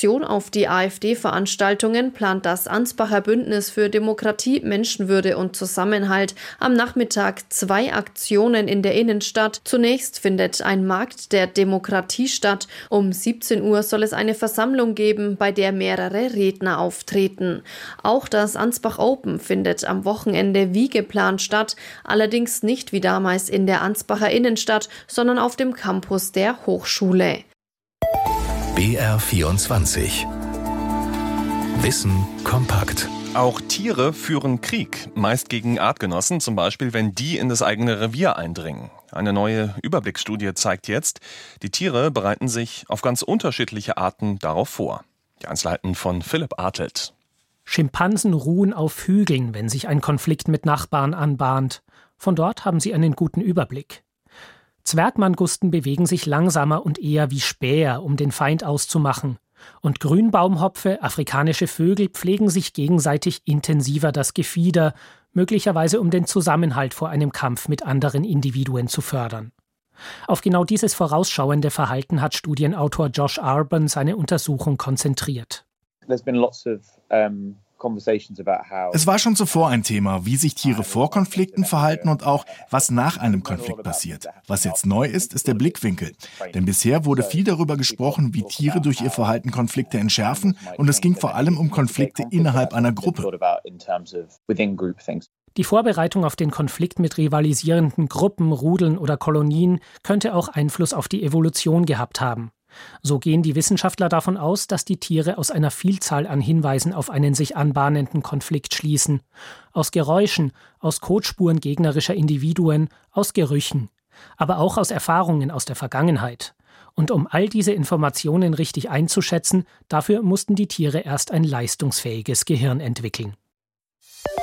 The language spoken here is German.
Reaktion auf die AfD-Veranstaltungen plant das Ansbacher Bündnis für Demokratie, Menschenwürde und Zusammenhalt am Nachmittag 2 Aktionen in der Innenstadt. Zunächst findet ein Markt der Demokratie statt. Um 17 Uhr soll es eine Versammlung geben, bei der mehrere Redner auftreten. Auch das Ansbach Open findet am Wochenende wie geplant statt, allerdings nicht wie damals in der Ansbacher Innenstadt, sondern auf dem Campus der Hochschule. BR24 Wissen kompakt. Auch Tiere führen Krieg, meist gegen Artgenossen, zum Beispiel, wenn die in das eigene Revier eindringen. Eine neue Überblicksstudie zeigt jetzt, die Tiere bereiten sich auf ganz unterschiedliche Arten darauf vor. Die Einzelheiten von Philipp Artelt. Schimpansen ruhen auf Hügeln, wenn sich ein Konflikt mit Nachbarn anbahnt. Von dort haben sie einen guten Überblick. Zwergmangusten bewegen sich langsamer und eher wie Späher, um den Feind auszumachen. Und Grünbaumhopfe, afrikanische Vögel, pflegen sich gegenseitig intensiver das Gefieder, möglicherweise um den Zusammenhalt vor einem Kampf mit anderen Individuen zu fördern. Auf genau dieses vorausschauende Verhalten hat Studienautor Josh Arban seine Untersuchung konzentriert. Es war schon zuvor ein Thema, wie sich Tiere vor Konflikten verhalten und auch, was nach einem Konflikt passiert. Was jetzt neu ist, ist der Blickwinkel. Denn bisher wurde viel darüber gesprochen, wie Tiere durch ihr Verhalten Konflikte entschärfen, und es ging vor allem um Konflikte innerhalb einer Gruppe. Die Vorbereitung auf den Konflikt mit rivalisierenden Gruppen, Rudeln oder Kolonien könnte auch Einfluss auf die Evolution gehabt haben. So gehen die Wissenschaftler davon aus, dass die Tiere aus einer Vielzahl an Hinweisen auf einen sich anbahnenden Konflikt schließen. Aus Geräuschen, aus Kotspuren gegnerischer Individuen, aus Gerüchen, aber auch aus Erfahrungen aus der Vergangenheit. Und um all diese Informationen richtig einzuschätzen, dafür mussten die Tiere erst ein leistungsfähiges Gehirn entwickeln.